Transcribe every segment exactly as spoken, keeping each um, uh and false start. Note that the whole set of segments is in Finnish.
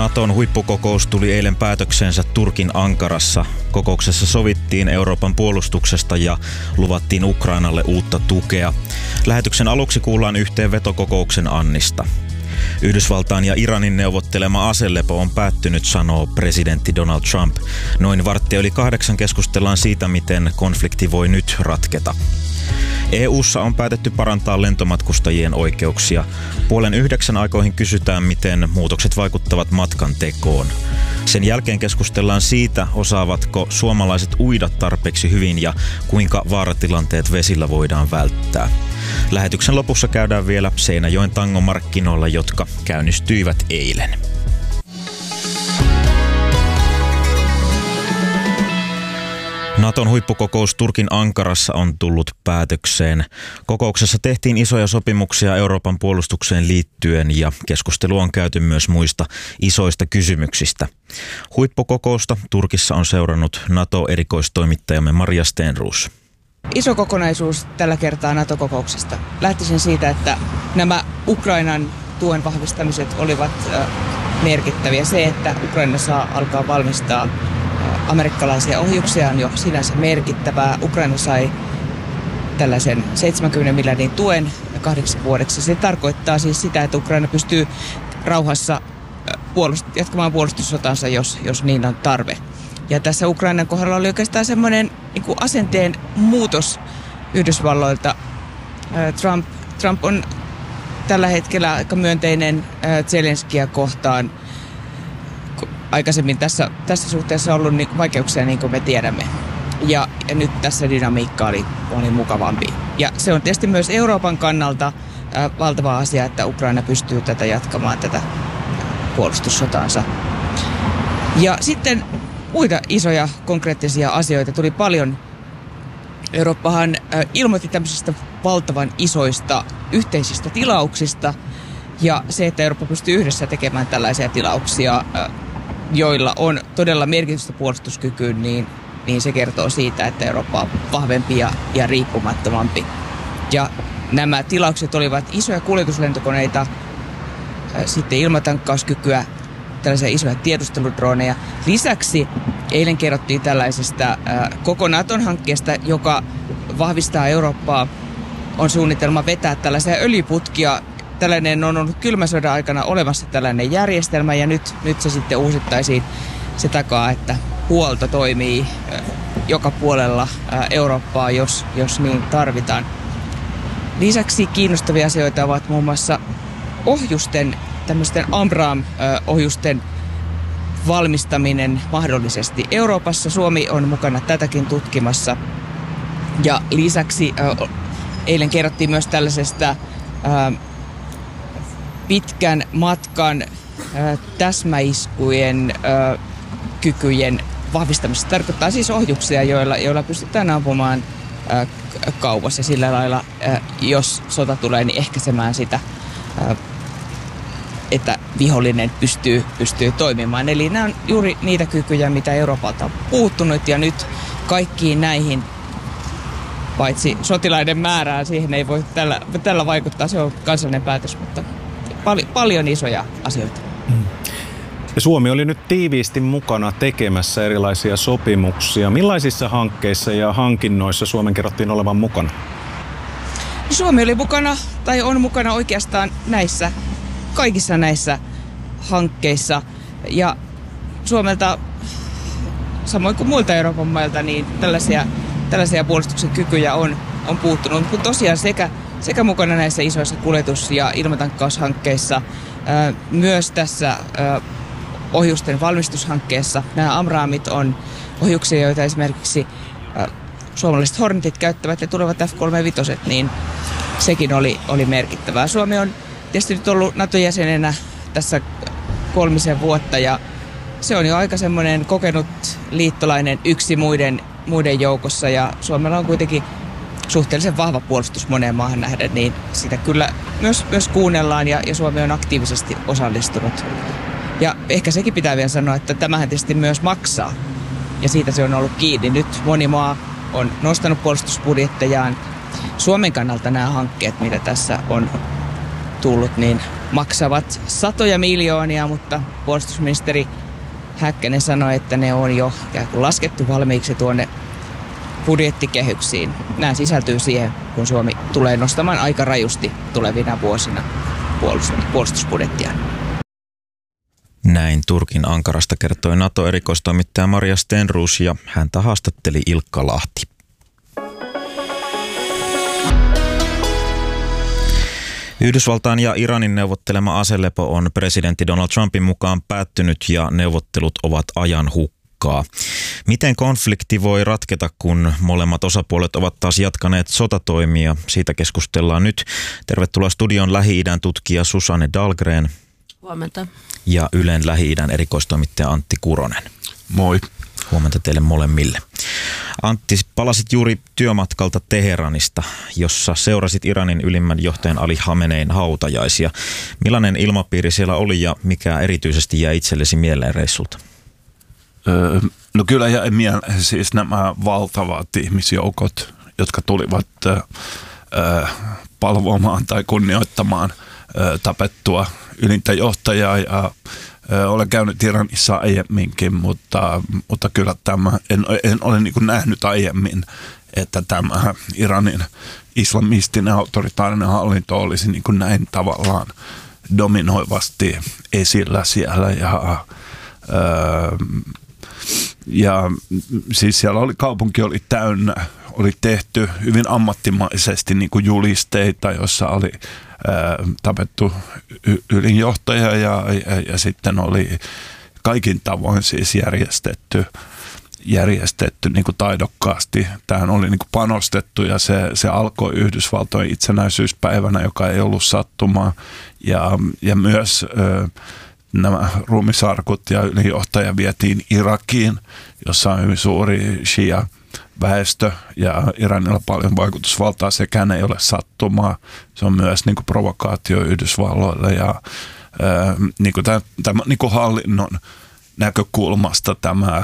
Naton huippukokous tuli eilen päätökseensä Turkin Ankarassa. Kokouksessa sovittiin Euroopan puolustuksesta ja luvattiin Ukrainalle uutta tukea. Lähetyksen aluksi kuullaan yhteenveto kokouksen annista. Yhdysvaltain ja Iranin neuvottelema aselepo on päättynyt, sanoo presidentti Donald Trump. Noin varttia yli kahdeksan keskustellaan siitä, miten konflikti voi nyt ratketa. E U:ssa on päätetty parantaa lentomatkustajien oikeuksia. Puolen yhdeksän aikoihin kysytään, miten muutokset vaikuttavat matkan tekoon. Sen jälkeen keskustellaan siitä, osaavatko suomalaiset uida tarpeeksi hyvin ja kuinka vaaratilanteet vesillä voidaan välttää. Lähetyksen lopussa käydään vielä Seinäjoen tangomarkkinoilla, jotka käynnistyivät eilen. Naton huippukokous Turkin Ankarassa on tullut päätökseen. Kokouksessa tehtiin isoja sopimuksia Euroopan puolustukseen liittyen ja keskustelu on käyty myös muista isoista kysymyksistä. Huippukokousta Turkissa on seurannut NATO-erikoistoimittajamme Maria Stenroos. Iso kokonaisuus tällä kertaa NATO-kokouksesta. Lähtisin siitä, että nämä Ukrainan tuen vahvistamiset olivat merkittäviä. Se, että Ukraina saa alkaa valmistaa amerikkalaisia ohjuksia, on jo sinänsä merkittävää. Ukraina sai tällaisen seitsemänkymmenen miljardin tuen kahdeksi vuodeksi. Se tarkoittaa siis sitä, että Ukraina pystyy rauhassa puolust- jatkamaan puolustussotansa, jos, jos niin on tarve. Ja tässä Ukrainan kohdalla oli oikeastaan semmoinen niin kuin asenteen muutos Yhdysvalloilta. Trump, Trump on tällä hetkellä aika myönteinen Zelenskiä kohtaan. Aikaisemmin tässä, tässä suhteessa on ollut niin vaikeuksia, niin kuin me tiedämme. Ja, ja nyt tässä dynamiikka oli, oli mukavampi. Ja se on tietysti myös Euroopan kannalta ää, valtava asia, että Ukraina pystyy tätä jatkamaan, tätä puolustussotaansa. Ja sitten muita isoja konkreettisia asioita tuli paljon. Eurooppahan ää, ilmoitti tämmöisistä valtavan isoista yhteisistä tilauksista. Ja se, että Eurooppa pystyy yhdessä tekemään tällaisia tilauksia, ää, joilla on todella merkitystä puolustuskykyyn, niin, niin se kertoo siitä, että Eurooppa on vahvempi ja, ja riippumattomampi. Ja nämä tilaukset olivat isoja kuljetuslentokoneita, äh, sitten ilmatankkauskykyä, tällaisia isoja tiedusteludroneja. Lisäksi eilen kerrottiin tällaisesta äh, koko Naton hankkeesta, joka vahvistaa Eurooppaa. On suunnitelma vetää tällaisia öljyputkia. Tällainen on ollut kylmän sodan aikana olemassa tällainen järjestelmä ja nyt, nyt se sitten uusittaisiin. Se takaa, että huolto toimii joka puolella Eurooppaa, jos, jos niin tarvitaan. Lisäksi kiinnostavia asioita ovat muun muassa ohjusten, tämmöisten Abrams-ohjusten valmistaminen mahdollisesti Euroopassa. Suomi on mukana tätäkin tutkimassa. Ja lisäksi eilen kerrottiin myös tällaisesta pitkän matkan äh, täsmäiskujen äh, kykyjen vahvistamista. Tarkoittaa siis ohjuksia, joilla, joilla pystytään ampumaan äh, kauas ja sillä lailla, äh, jos sota tulee, niin ehkäisemään sitä, äh, että vihollinen pystyy, pystyy toimimaan. Eli nämä on juuri niitä kykyjä, mitä Euroopalta on puuttunut ja nyt kaikkiin näihin, paitsi sotilaiden määrään, siihen ei voi tällä, tällä vaikuttaa, se on kansallinen päätös, mutta Pal- paljon isoja asioita. Mm. Ja Suomi oli nyt tiiviisti mukana tekemässä erilaisia sopimuksia. Millaisissa hankkeissa ja hankinnoissa Suomen kerrottiin olevan mukana? Suomi oli mukana, tai on mukana oikeastaan näissä, kaikissa näissä hankkeissa. Ja Suomelta, samoin kuin muilta Euroopan mailta, niin tällaisia, tällaisia puolustuksen kykyjä on, on puuttunut. Mutta tosiaan sekä Sekä mukana näissä isoissa kuljetus- ja ilmatankkaushankkeissa, myös tässä ohjusten valmistushankkeessa. Nämä Amramit on ohjuksia, joita esimerkiksi suomalaiset Hornetit käyttävät ja tulevat F kolmekymmentäviisi, niin sekin oli, oli merkittävää. Suomi on tietysti nyt ollut NATO-jäsenenä tässä kolmisen vuotta ja se on jo aika semmoinen kokenut liittolainen yksi muiden, muiden joukossa ja Suomella on kuitenkin suhteellisen vahva puolustus moneen maahan nähden, niin sitä kyllä myös, myös kuunnellaan ja, ja Suomi on aktiivisesti osallistunut. Ja ehkä sekin pitää vielä sanoa, että tämähän tietysti myös maksaa ja siitä se on ollut kiinni. Nyt moni maa on nostanut puolustusbudjettejaan. Suomen kannalta nämä hankkeet, mitä tässä on tullut, niin maksavat satoja miljoonia, mutta puolustusministeri Häkkänen sanoi, että ne on jo laskettu valmiiksi tuonne budjettikehyksiin. Nämä sisältyy siihen, kun Suomi tulee nostamaan aika rajusti tulevina vuosina puolustusbudjettia. Näin Turkin Ankarasta kertoi NATO-erikoistoimittaja Maria Stenroos ja häntä haastatteli Ilkka Lahti. Yhdysvaltain ja Iranin neuvottelema aselepo on presidentti Donald Trumpin mukaan päättynyt ja neuvottelut ovat ajan hukkaa. Miten konflikti voi ratketa, kun molemmat osapuolet ovat taas jatkaneet sotatoimia? Siitä keskustellaan nyt. Tervetuloa studion Lähi-idän tutkija Susanne Dahlgren. Huomenta. Ja Ylen Lähi-idän erikoistoimittaja Antti Kuronen. Moi. Huomenta teille molemmille. Antti, palasit juuri työmatkalta Teheranista, jossa seurasit Iranin ylimmän johtajan Ali Khamenein hautajaisia. Millainen ilmapiiri siellä oli ja mikä erityisesti jäi itsellesi mieleen reissulta? Öö, no kyllä jäi mieleen siis nämä valtavat ihmisjoukot, jotka tulivat öö, palvomaan tai kunnioittamaan öö, tapettua ylintä johtajaa ja olen käynyt Iranissa aiemminkin, mutta, mutta kyllä tämä, en, en ole niin kuin nähnyt aiemmin, että tämä Iranin islamistinen autoritaarinen hallinto olisi niin kuin näin tavallaan dominoivasti esillä siellä. Ja, ja siis siellä oli, kaupunki oli täynnä, oli tehty hyvin ammattimaisesti niin kuin julisteita, jossa oli tapettu ylinjohtaja ja, ja, ja sitten oli kaikin tavoin siis järjestetty, järjestetty niin kuin taidokkaasti. Tähän oli niin kuin panostettu ja se, se alkoi Yhdysvaltojen itsenäisyyspäivänä, joka ei ollut sattumaa. Ja, ja myös ö, nämä ruumisarkut ja ylinjohtaja vietiin Irakiin, jossa on hyvin suuri shia väestö ja Iranilla paljon vaikutusvaltaa, sekään ei ole sattumaa. Se on myös niin kuin provokaatio Yhdysvalloille ja ää, niin kuin tämän, tämän niin kuin hallinnon näkökulmasta tämä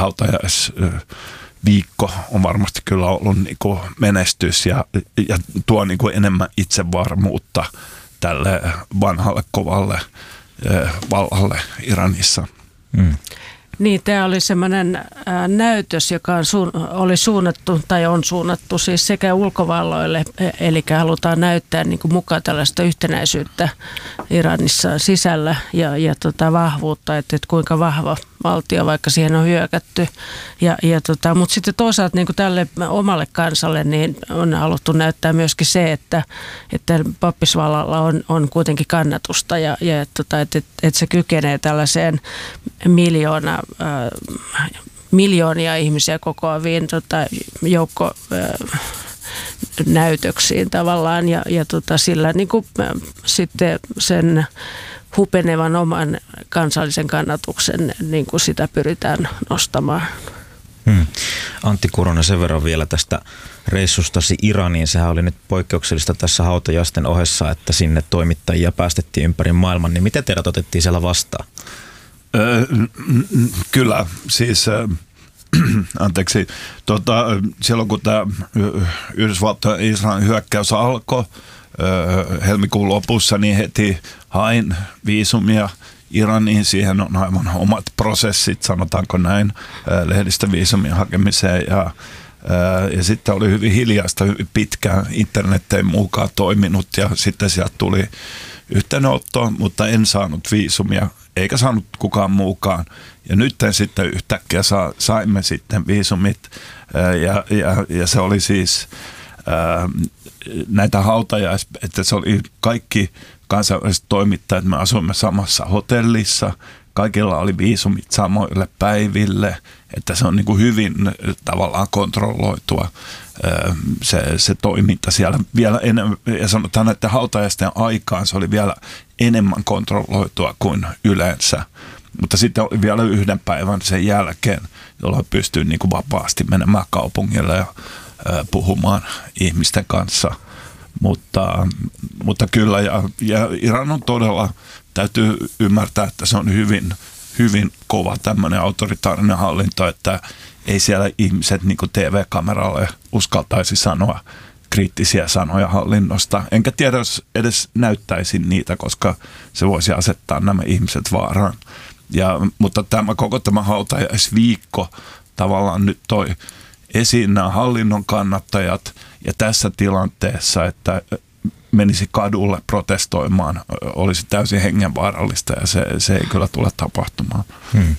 hautajaisviikko on varmasti kyllä ollut niin kuin menestys ja, ja tuo niin kuin enemmän itsevarmuutta tälle vanhalle kovalle ää, vallalle Iranissa. Mm. Niin, tämä oli semmoinen ää, näytös, joka on suun, oli suunnattu tai on suunnattu siis sekä ulkovalloille, eli halutaan näyttää niin kuin mukaan tällaista yhtenäisyyttä Iranissa sisällä ja, ja tota vahvuutta, että, että kuinka vahva valtio, vaikka siihen on hyökätty. Ja, ja tota, mutta sitten toisaalta niin kuin tälle omalle kansalle niin on haluttu näyttää myöskin se, että, että pappisvallalla on, on kuitenkin kannatusta ja, ja että, että, että se kykenee tällaiseen miljoona, äh, miljoonia ihmisiä kokoaviin tota, joukko äh, näytöksiin tavallaan ja, ja tota, sillä niin kuin, äh, sitten sen hupenevan oman kansallisen kannatuksen, niin kuin sitä pyritään nostamaan. Hmm. Antti Kuronen, sen verran vielä tästä reissustasi Iraniin. Sehän oli nyt poikkeuksellista tässä hautajaisten ohessa, että sinne toimittajia päästettiin ympäri maailman. Niin miten teidät otettiin siellä vastaan? Öö, kyllä, siis äh, anteeksi, tota, silloin kun tämä Yhdysvaltojen ja Israelin hyökkäys alkoi, helmikuun lopussa, niin heti hain viisumia Iraniin. Siihen on aivan omat prosessit, sanotaanko näin, lehdistöviisumien hakemiseen. Ja, ja sitten oli hyvin hiljaista, hyvin pitkään. Internet ei mukaan toiminut ja sitten sieltä tuli yhteydenotto, mutta en saanut viisumia, eikä saanut kukaan muukaan. Ja nyt sitten yhtäkkiä sa, saimme sitten viisumit ja, ja, ja se oli siis näitä hautajais, että se oli kaikki kansainväliset toimittajat, me asuimme samassa hotellissa, kaikilla oli viisumit samoille päiville, että se on niin kuin hyvin tavallaan kontrolloitua se, se toiminta siellä vielä enemmän, ja sanotaan, että hautajaisten aikaan se oli vielä enemmän kontrolloitua kuin yleensä, mutta sitten oli vielä yhden päivän sen jälkeen, jolloin pystyy niin kuin vapaasti menemään kaupungille ja puhumaan ihmisten kanssa, mutta, mutta kyllä, ja, ja Iran on todella, täytyy ymmärtää, että se on hyvin, hyvin kova tämmöinen autoritaarinen hallinto, että ei siellä ihmiset niin kuin T V-kameralle uskaltaisi sanoa kriittisiä sanoja hallinnosta. Enkä tiedä, jos edes näyttäisin niitä, koska se voisi asettaa nämä ihmiset vaaraan. Ja, mutta tämä koko tämä hautajaisviikko tavallaan nyt toi esiin nämä hallinnon kannattajat ja tässä tilanteessa, että menisi kadulle protestoimaan, olisi täysin hengenvaarallista ja se, se ei kyllä tule tapahtumaan. Hmm.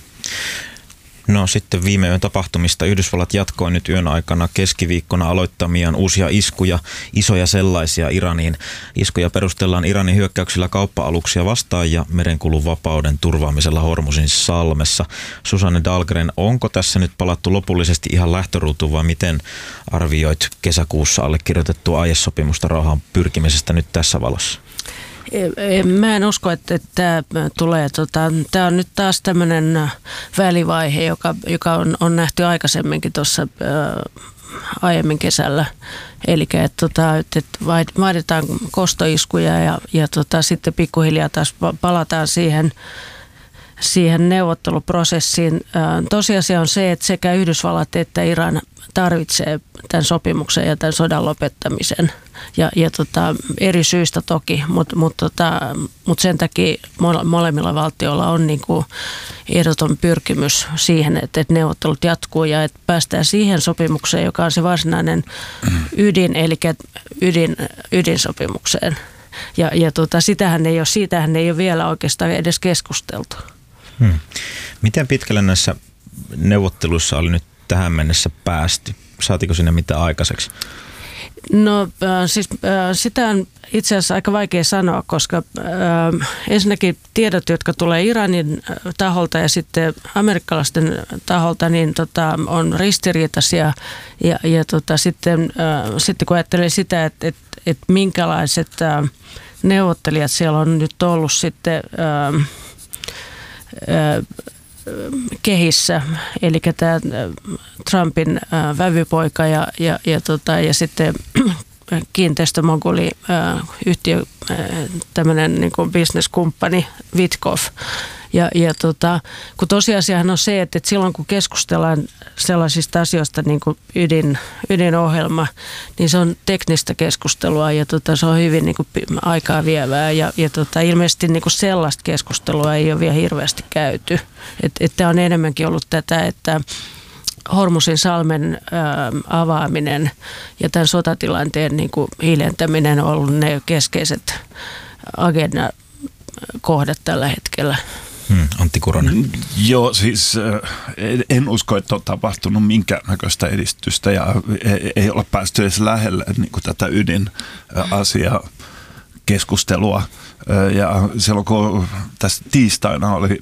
No sitten viime yön tapahtumista Yhdysvallat jatkoi nyt yön aikana keskiviikkona aloittamiaan uusia iskuja, isoja sellaisia Iraniin. Iskuja perustellaan Iranin hyökkäyksillä kauppa-aluksia vastaan ja merenkulun vapauden turvaamisella Hormuzin salmessa. Susanne Dahlgren, onko tässä nyt palattu lopullisesti ihan lähtöruutuun vai miten arvioit kesäkuussa allekirjoitettua aiesopimusta rauhaan pyrkimisestä nyt tässä valossa? Mä en usko, että tämä tulee. Tota, tämä on nyt taas tämmöinen välivaihe, joka, joka on, on nähty aikaisemminkin tuossa aiemmin kesällä. Eli että tota, et vaaditaan kostoiskuja ja, ja tota, sitten pikkuhiljaa taas palataan siihen, siihen neuvotteluprosessiin. Tosiasia on se, että sekä Yhdysvallat että Iran tarvitsee tämän sopimuksen ja tämän sodan lopettamisen. Ja, ja tota, eri syistä toki, mutta mut tota, mut sen takia molemmilla valtioilla on niinku ehdoton pyrkimys siihen, että, että neuvottelut jatkuu ja että päästään siihen sopimukseen, joka on se varsinainen ydin, eli ydin, ydinsopimukseen. Ja, ja tota, sitähän ei ole, siitähän ei ole vielä oikeastaan edes keskusteltu. Hmm. Miten pitkälle näissä neuvotteluissa oli nyt tähän mennessä päästy? Saatiko sinne mitään aikaiseksi? No äh, siis äh, sitä on itse asiassa aika vaikea sanoa, koska äh, ensinnäkin tiedot, jotka tulee Iranin taholta ja sitten amerikkalaisten taholta, niin tota, on ristiriitaisia ja, ja tota, sitten, äh, sitten kun ajattelee sitä, että et, et minkälaiset äh, neuvottelijat siellä on nyt ollut sitten äh, äh, kehissä, eli tämä Trumpin äh, vävypoika ja, ja, ja, tota, ja sitten kiinteistömoguli äh, yhtiö, äh, tämmöinen niin kuin bisneskumppani Witkoff. Ja, ja tota, kun tosiasiahan on se, että, että silloin kun keskustellaan sellaisista asioista niin kuin ydin, ydinohjelma, niin se on teknistä keskustelua ja tota, se on hyvin niin kuin aikaa vievää ja, ja tota, ilmeisesti niin kuin sellaista keskustelua ei ole vielä hirveästi käyty. Tämä on enemmänkin ollut tätä, että Hormuzin salmen ää, avaaminen ja tämän sotatilanteen niin kuin hiljentäminen on ollut ne keskeiset agenda kohdat tällä hetkellä. Hmm, Antti Kuronen. Joo, siis en usko, että on tapahtunut minkäännäköistä edistystä ja ei ole päästy edes lähelle niin kuin tätä ydinasiaa keskustelua. Ja silloin kun tässä tiistaina oli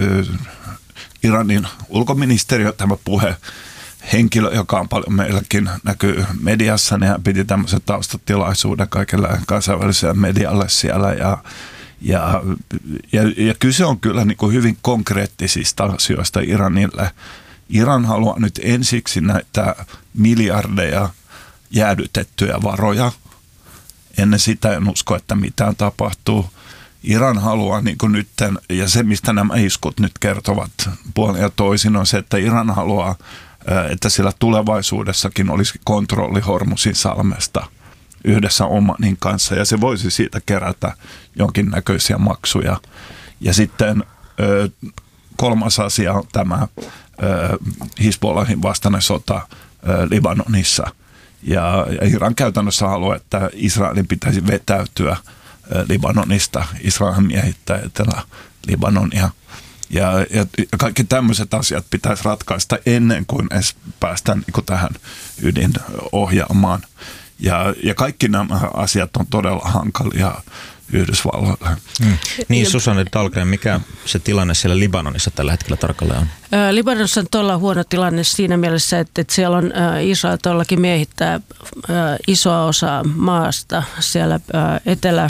Iranin ulkoministeriö, tämä puhe, henkilö, joka on paljon meilläkin näkyy mediassa, niin hän piti tämmöisen taustatilaisuuden kaikille kansainväliselle medialle siellä ja Ja, ja, ja kyse on kyllä niin kuin hyvin konkreettisista asioista Iranille. Iran haluaa nyt ensiksi näitä miljardeja jäädytettyjä varoja. Ennen sitä en usko, että mitään tapahtuu. Iran haluaa niin kuin nyt, ja se mistä nämä iskut nyt kertovat puolin ja toisin on se, että Iran haluaa, että sillä tulevaisuudessakin olisi kontrolli Hormuzin salmesta yhdessä Omanin kanssa, ja se voisi siitä kerätä jonkinnäköisiä maksuja. Ja sitten ö, kolmas asia on tämä ö, Hizbollahin vastainen sota ö, Libanonissa. Ja, ja Iran käytännössä haluaa, että Israelin pitäisi vetäytyä ö, Libanonista. Israel miehittää Etelä-Libanonia. Ja, ja kaikki tämmöiset asiat pitäisi ratkaista ennen kuin edes päästään niin kuin tähän ydinohjelmaan. Ja, ja kaikki nämä asiat on todella hankalia Yhdysvalloille. Hmm. Niin, Susanne Dahlgren, mikä se tilanne siellä Libanonissa tällä hetkellä tarkalleen on? Libanonissa on todella huono tilanne siinä mielessä, että, että siellä on Israel todellakin miehittää isoa osaa maasta siellä etelä,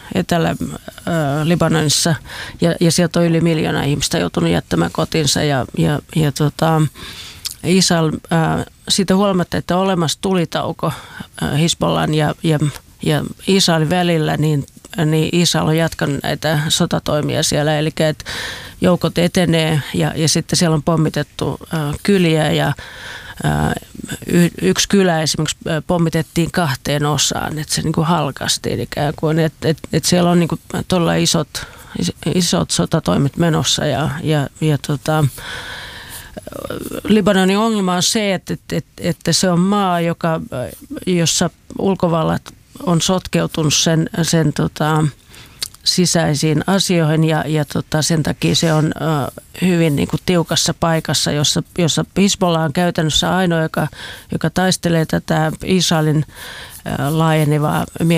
Etelä-Libanonissa ja, ja sieltä on yli miljoona ihmistä joutunut jättämään kotinsa ja, ja, ja tota, Israel, äh, siitä huolimatta, että on olemassa tulitauko äh, Hizbollan ja, ja, ja Israelin välillä, niin, niin Israel on jatkanut näitä sotatoimia siellä. Eli et joukot etenee ja, ja sitten siellä on pommitettu äh, kyliä ja äh, y, yksi kylä esimerkiksi pommitettiin kahteen osaan, että se niin kuin halkaistiin ikään kuin, että et, et siellä on niin kuin todella isot, isot sotatoimet menossa ja, ja, ja tota, Libanonin ongelma on se, että, että, että se on maa, joka, jossa ulkovallat on sotkeutunut sen, sen tota, sisäisiin asioihin ja, ja tota, sen takia se on uh, hyvin niin kuin tiukassa paikassa, jossa, jossa Hizbollah on käytännössä ainoa, joka, joka taistelee tätä Israelin uh, laajenevaa